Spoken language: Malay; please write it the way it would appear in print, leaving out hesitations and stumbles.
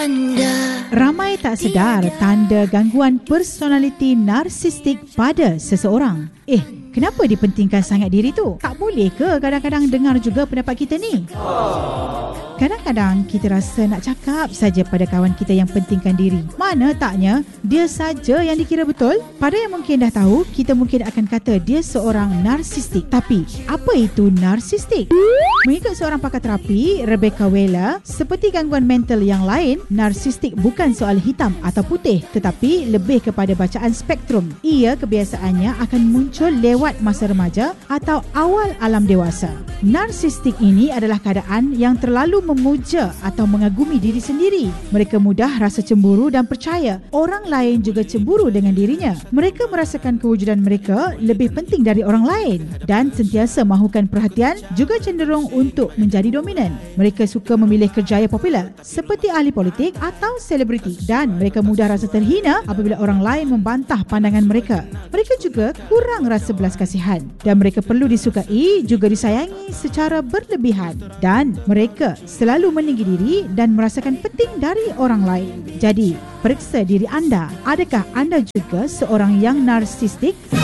anda. Ramai tak sedar tanda gangguan personaliti narsistik pada seseorang. Kenapa dipentingkan sangat diri tu? Tak boleh ke kadang-kadang dengar juga pendapat kita ni? Kadang-kadang kita rasa nak cakap saja pada kawan kita yang pentingkan diri. Mana taknya dia saja yang dikira betul. Pada yang mungkin dah tahu, kita mungkin akan kata dia seorang narsistik. Tapi apa itu narsistik? Mengikut seorang pakar terapi, Rebecca Weller, seperti gangguan mental yang lain, narsistik bukan soal hitam atau putih, tetapi lebih kepada bacaan spektrum. Ia kebiasaannya akan muncul lewat masa remaja atau awal alam dewasa. Narsistik ini adalah keadaan yang terlalu memuja atau mengagumi diri sendiri. Mereka mudah rasa cemburu dan percaya orang lain juga cemburu dengan dirinya. Mereka merasakan kewujudan mereka lebih penting dari orang lain dan sentiasa mahukan perhatian, juga cenderung untuk menjadi dominan. Mereka suka memilih kerjaya popular seperti ahli politik atau selebriti, dan mereka mudah rasa terhina apabila orang lain membantah pandangan mereka. Mereka juga kurang rasa belas kasihan dan mereka perlu disukai juga disayangi secara berlebihan, dan mereka selalu meninggi diri dan merasakan penting dari orang lain. Jadi, periksa diri anda. Adakah anda juga seorang yang narsistik?